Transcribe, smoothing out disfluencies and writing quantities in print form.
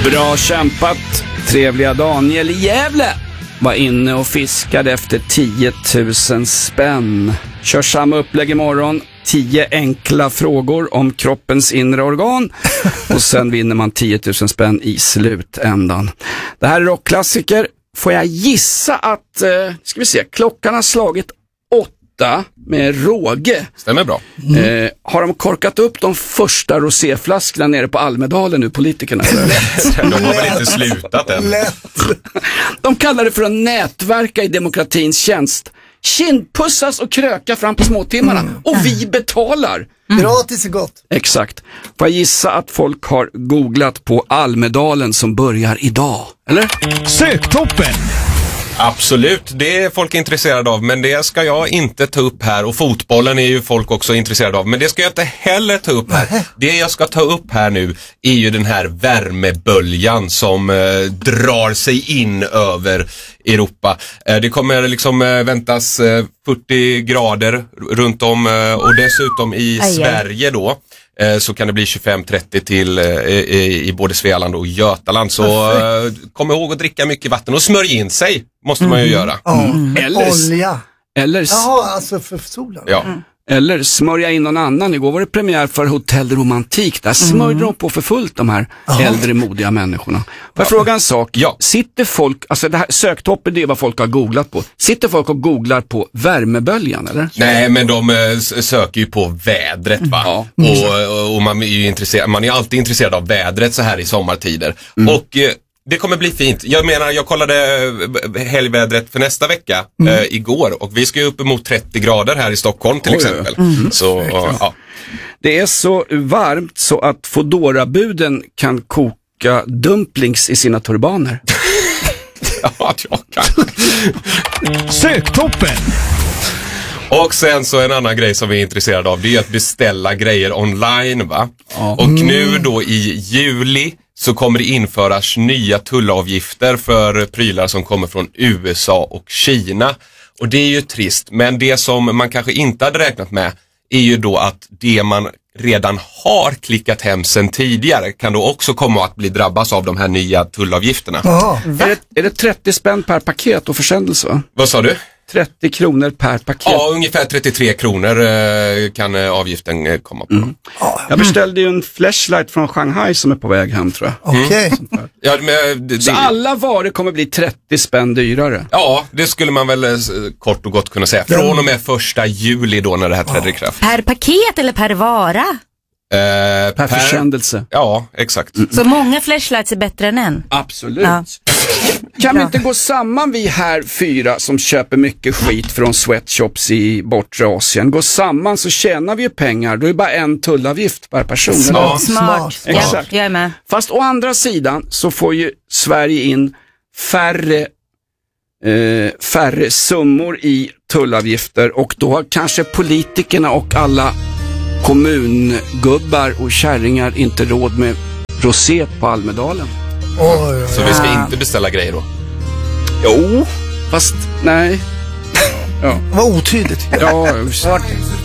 Bra kämpat. Trevliga Daniel i Gävle var inne och fiskade efter 10 000 spänn. Kör samma upplägg imorgon. 10 enkla frågor om kroppens inre organ. Och sen vinner man 10 000 spänn i slutändan. Det här är rockklassiker. Får jag gissa att, ska vi se, klockan har slagit 8 med råge. Stämmer bra. Har de korkat upp de första roséflaskorna nere på Almedalen nu, politikerna? De har väl inte slutat än. De kallar det för att nätverka i demokratins tjänst. Kindpussas och kröka fram på småtimmarna. Och vi betalar. Gratis är gott. Exakt. Får jag gissa att folk har googlat på Almedalen som börjar idag? Eller? Söktoppen! Absolut, det är folk intresserade av, men det ska jag inte ta upp här. Och fotbollen är ju folk också intresserade av, men det ska jag inte heller ta upp här. Det jag ska ta upp här nu är ju den här värmeböljan som drar sig in över Europa. Det kommer liksom väntas 40 grader runt om och dessutom i Sverige då. Så kan det bli 25-30 till i både Svealand och Götaland. Så kom ihåg att dricka mycket vatten och smörj in sig måste man ju göra. Olja. Jaha, alltså för solen. Ja. Eller smörja in någon annan. Igår var det premiär för Hotell Romantik. Där smörjde de på för fullt de här äldre modiga människorna. Får jag fråga en sak? Ja. Sitter folk, alltså det här söktoppen, det är vad folk har googlat på. Sitter folk och googlar på värmeböljan eller? Nej, men de söker ju på vädret va? Ja. Och man är ju intresserad, man är alltid intresserad av vädret så här i sommartider. Och det kommer bli fint. Jag menar, jag kollade helgvädret för nästa vecka igår och vi ska ju upp emot 30 grader här i Stockholm till exempel. Så, ja. Det är så varmt så att Foodora-buden kan koka dumplings i sina turbaner. Ja, jag kan. Söktoppen! Och sen så en annan grej som vi är intresserade av, det är att beställa grejer online va? Och nu då i juli så kommer det införas nya tullavgifter för prylar som kommer från USA och Kina. Och det är ju trist, men det som man kanske inte hade räknat med är ju då att det man redan har klickat hem sedan tidigare kan då också komma att bli drabbas av de här nya tullavgifterna. Är det 30 spänn per paket och försändelse va? Vad sa du? 30 kronor per paket. Ja, ungefär 33 kronor kan avgiften komma på. Jag beställde ju en flashlight från Shanghai som är på väg hem tror jag. Okej. Ja, men Så alla varor kommer bli 30 spänn dyrare. Ja, det skulle man väl kort och gott kunna säga. Från och med 1 juli då när det här träder i kraft. Per paket eller per vara? Per försändelse. Ja, exakt. Så många flashlights är bättre än en? Absolut. Ja. Kan vi inte gå samman vi här 4 som köper mycket skit från sweatshops i bortre Asien? Gå samman så tjänar vi ju pengar. Då är det bara en tullavgift per person. Ja. Smart. Exakt. Ja, jag är med. Fast å andra sidan så får ju Sverige in färre summor i tullavgifter och då har kanske politikerna och alla kommungubbar och kärringar inte råd med rosé på Almedalen. Så vi ska inte beställa grejer då? Jo, fast nej. Vad otydligt. Ja,